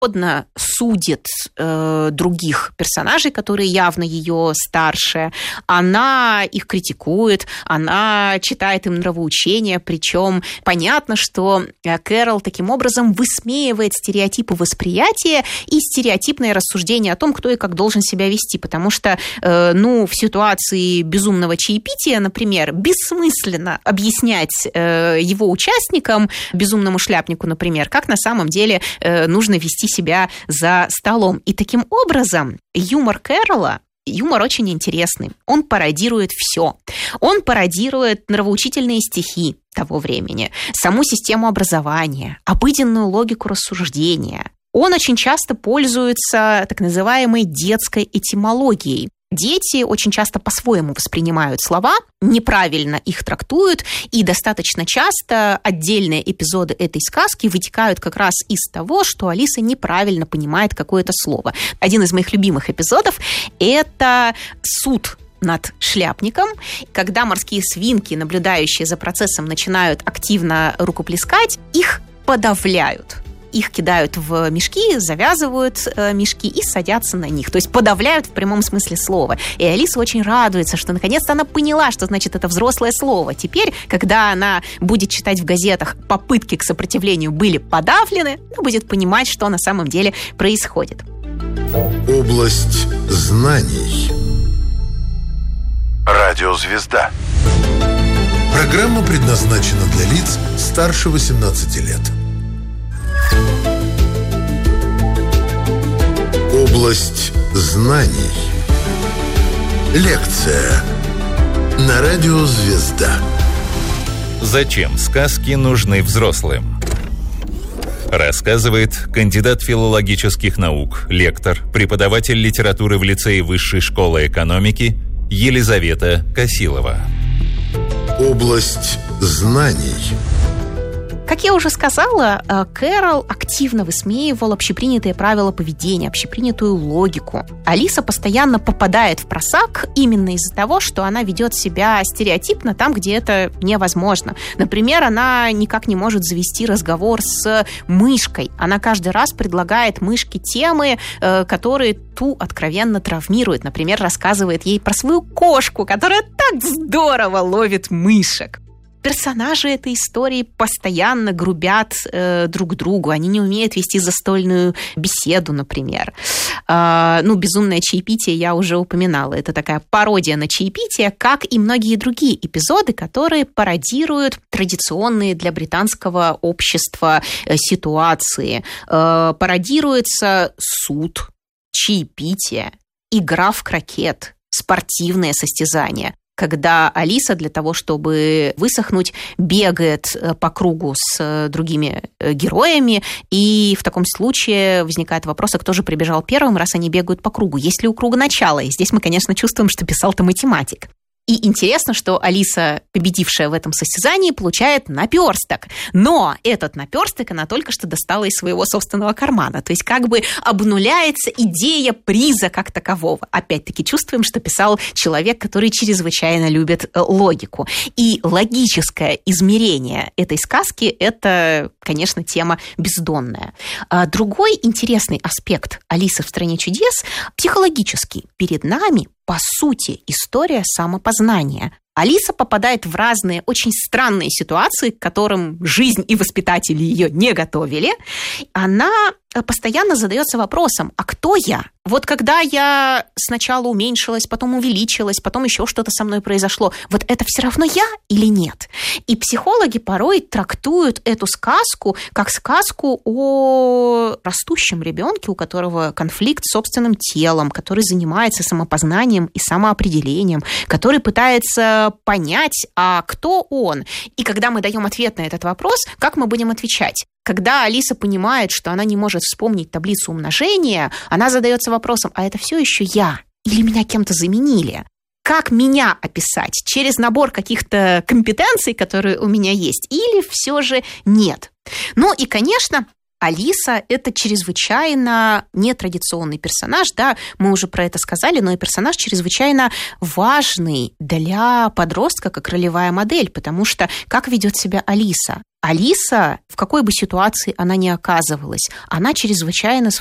судит других персонажей, которые явно ее старше. Она их критикует, она читает им нравоучения, причем понятно, что Кэрол таким образом высмеивает стереотипы восприятия и стереотипное рассуждение о том, кто и как должен себя вести, потому что, в ситуации безумного чаепития, например, бессмысленно объяснять его участникам, безумному шляпнику, например, как на самом деле нужно вести себя за столом. И таким образом юмор Кэрола, юмор очень интересный. Он пародирует все. Он пародирует нравоучительные стихи того времени, саму систему образования, обыденную логику рассуждения. Он очень часто пользуется так называемой детской этимологией. Дети очень часто по-своему воспринимают слова, неправильно их трактуют, и достаточно часто отдельные эпизоды этой сказки вытекают как раз из того, что Алиса неправильно понимает какое-то слово. Один из моих любимых эпизодов – это суд над шляпником, когда морские свинки, наблюдающие за процессом, начинают активно рукоплескать, их подавляют. Их кидают в мешки, завязывают мешки и садятся на них. То есть подавляют в прямом смысле слова. И Алиса очень радуется, что наконец-то она поняла, что значит это взрослое слово. Теперь, когда она будет читать в газетах попытки к сопротивлению были подавлены, она будет понимать, что на самом деле происходит. Область знаний. Радиозвезда. Программа предназначена для лиц старше 18 лет. Область знаний. Лекция на радио «Звезда». Зачем сказки нужны взрослым? Рассказывает кандидат филологических наук, лектор, преподаватель литературы в лицее Высшей школы экономики Елизавета Косилова. Область знаний. Как я уже сказала, Кэрол активно высмеивал общепринятые правила поведения, общепринятую логику. Алиса постоянно попадает в просак именно из-за того, что она ведет себя стереотипно там, где это невозможно. Например, она никак не может завести разговор с мышкой. Она каждый раз предлагает мышке темы, которые ту откровенно травмируют. Например, рассказывает ей про свою кошку, которая так здорово ловит мышек. Персонажи этой истории постоянно грубят друг другу. Они не умеют вести застольную беседу, например. «Безумное чаепитие» я уже упоминала. Это такая пародия на чаепитие, как и многие другие эпизоды, которые пародируют традиционные для британского общества ситуации. Пародируется суд, чаепитие, игра в крокет, спортивное состязание, когда Алиса для того, чтобы высохнуть, бегает по кругу с другими героями, и в таком случае возникает вопрос, а кто же прибежал первым, раз они бегают по кругу? Есть ли у круга начало? И здесь мы, конечно, чувствуем, что писал-то математик. И интересно, что Алиса, победившая в этом состязании, получает наперсток. Но этот наперсток она только что достала из своего собственного кармана. То есть как бы обнуляется идея приза как такового. Опять-таки чувствуем, что писал человек, который чрезвычайно любит логику. И логическое измерение этой сказки – это, конечно, тема бездонная. Другой интересный аспект «Алисы в стране чудес» – психологический. Перед нами, по сути, история самопознания. Алиса попадает в разные очень странные ситуации, к которым жизнь и воспитатели ее не готовили. Она постоянно задается вопросом, а кто я? Вот когда я сначала уменьшилась, потом увеличилась, потом еще что-то со мной произошло, вот это все равно я или нет? И психологи порой трактуют эту сказку как сказку о растущем ребенке, у которого конфликт с собственным телом, который занимается самопознанием и самоопределением, который пытается понять, а кто он? И когда мы даем ответ на этот вопрос, как мы будем отвечать? Когда Алиса понимает, что она не может вспомнить таблицу умножения, она задается вопросом, а это все еще я? Или меня кем-то заменили? Как меня описать? Через набор каких-то компетенций, которые у меня есть? Или все же нет? Ну и, конечно, Алиса – это чрезвычайно нетрадиционный персонаж, да, мы уже про это сказали, но и персонаж чрезвычайно важный для подростка как ролевая модель, потому что как ведет себя Алиса? Алиса, в какой бы ситуации она ни оказывалась, она чрезвычайно